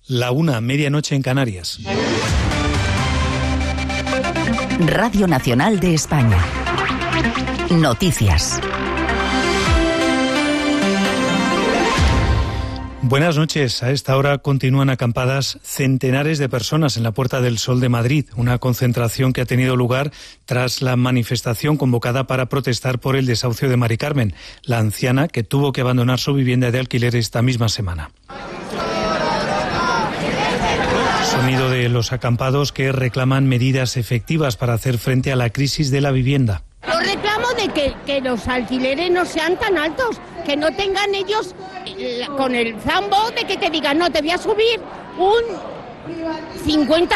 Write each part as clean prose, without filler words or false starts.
1:00, medianoche en Canarias. Radio Nacional de España. Noticias. Buenas noches. A esta hora continúan acampadas centenares de personas en la Puerta del Sol de Madrid, una concentración que ha tenido lugar tras la manifestación convocada para protestar por el desahucio de Mari Carmen, la anciana que tuvo que abandonar su vivienda de alquiler esta misma semana. Sonido de los acampados que reclaman medidas efectivas para hacer frente a la crisis de la vivienda. Yo reclamo de que los alquileres no sean tan altos, que no tengan ellos con el zambo de que te digan, no, te voy a subir un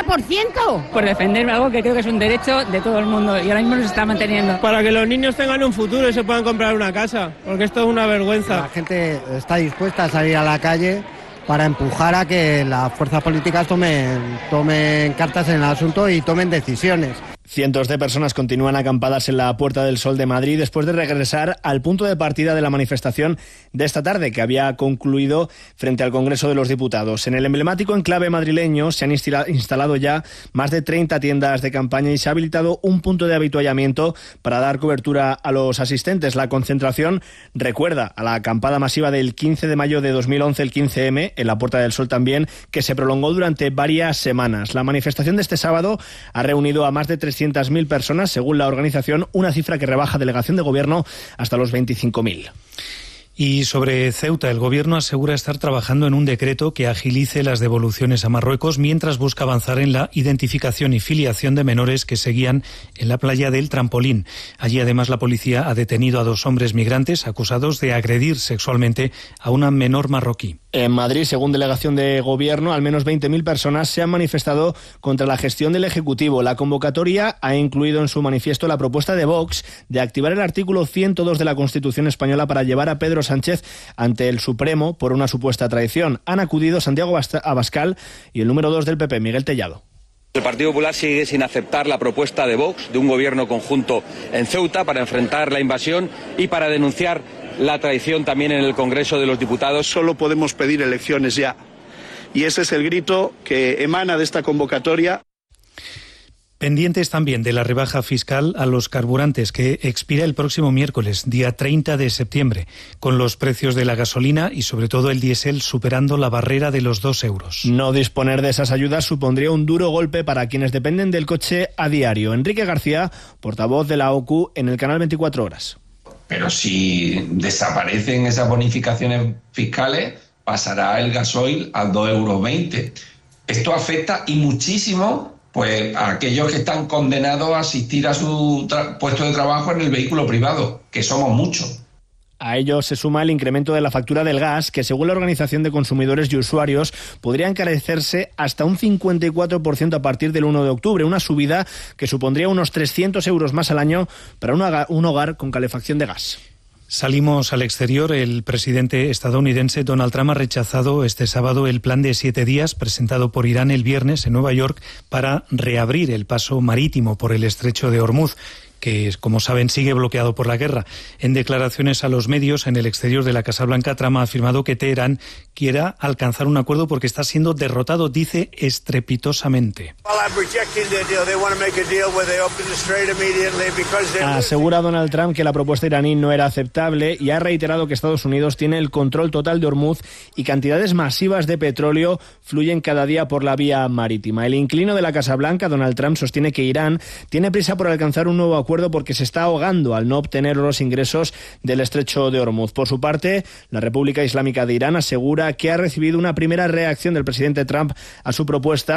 50%. Por defender algo que creo que es un derecho de todo el mundo y ahora mismo no se está manteniendo. Para que los niños tengan un futuro y se puedan comprar una casa, porque esto es una vergüenza. La gente está dispuesta a salir a la calle para empujar a que las fuerzas políticas tomen cartas en el asunto y tomen decisiones. Cientos de personas continúan acampadas en la Puerta del Sol de Madrid después de regresar al punto de partida de la manifestación de esta tarde, que había concluido frente al Congreso de los Diputados. En el emblemático enclave madrileño se han instalado ya más de 30 tiendas de campaña y se ha habilitado un punto de avituallamiento para dar cobertura a los asistentes. La concentración recuerda a la acampada masiva del 15 de mayo de 2011, el 15M, en la Puerta del Sol también, que se prolongó durante varias semanas. La manifestación de este sábado ha reunido a más de 300.000 personas, según la organización, una cifra que rebaja delegación de gobierno hasta los 25.000. Y sobre Ceuta, el Gobierno asegura estar trabajando en un decreto que agilice las devoluciones a Marruecos mientras busca avanzar en la identificación y filiación de menores que seguían en la playa del Trampolín. Allí, además, la policía ha detenido a 2 hombres migrantes acusados de agredir sexualmente a una menor marroquí. En Madrid, según delegación de Gobierno, al menos 20.000 personas se han manifestado contra la gestión del Ejecutivo. La convocatoria ha incluido en su manifiesto la propuesta de Vox de activar el artículo 102 de la Constitución española para llevar a Pedro Sánchez ante el Supremo por una supuesta traición. Han acudido Santiago Abascal y el número 2 del PP, Miguel Tellado. El Partido Popular sigue sin aceptar la propuesta de Vox de un gobierno conjunto en Ceuta para enfrentar la invasión y para denunciar la traición también en el Congreso de los Diputados. Solo podemos pedir elecciones ya. Y ese es el grito que emana de esta convocatoria. Pendientes también de la rebaja fiscal a los carburantes que expira el próximo miércoles, día 30 de septiembre, con los precios de la gasolina y sobre todo el diésel superando la barrera de los 2 euros. No disponer de esas ayudas supondría un duro golpe para quienes dependen del coche a diario. Enrique García, portavoz de la OCU en el canal 24 Horas. Pero si desaparecen esas bonificaciones fiscales, pasará el gasoil a 2,20 euros. Esto afecta y muchísimo pues a aquellos que están condenados a asistir a su puesto de trabajo en el vehículo privado, que somos muchos. A ello se suma el incremento de la factura del gas, que según la Organización de Consumidores y Usuarios podría encarecerse hasta un 54% a partir del 1 de octubre, una subida que supondría unos 300 euros más al año para un hogar con calefacción de gas. Salimos al exterior. El presidente estadounidense Donald Trump ha rechazado este sábado el plan de 7 días presentado por Irán el viernes en Nueva York para reabrir el paso marítimo por el estrecho de Hormuz, que, como saben, sigue bloqueado por la guerra. En declaraciones a los medios en el exterior de la Casa Blanca, Trump ha afirmado que Teherán quiera alcanzar un acuerdo porque está siendo derrotado, dice, estrepitosamente. Asegura Donald Trump que la propuesta iraní no era aceptable y ha reiterado que Estados Unidos tiene el control total de Hormuz y cantidades masivas de petróleo fluyen cada día por la vía marítima. El inquilino de la Casa Blanca, Donald Trump, sostiene que Irán tiene prisa por alcanzar un nuevo acuerdo porque se está ahogando al no obtener los ingresos del estrecho de Hormuz. Por su parte, la República Islámica de Irán asegura que ha recibido una primera reacción del presidente Trump a su propuesta